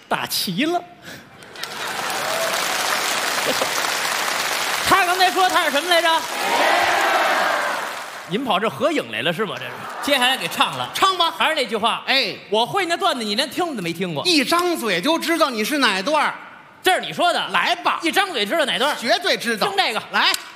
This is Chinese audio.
打齐了。他刚才说他是什么来着？你们跑这合影来了是吗？这是。接下来给唱了， 唱吧。 还是那句话， 哎， 我会那段子，你连听都没听过。 一张嘴就知道你是哪段儿。 这是你说的， 来吧， 一张嘴知道哪段？ 绝对知道。 听这个， 来。